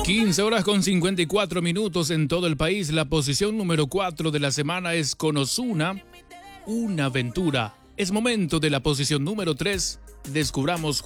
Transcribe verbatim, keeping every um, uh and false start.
quince horas con cincuenta y cuatro minutos en todo el país. La posición número cuatro de la semana es con Ozuna, Una aventura. Es momento de la posición número tres. Descubramos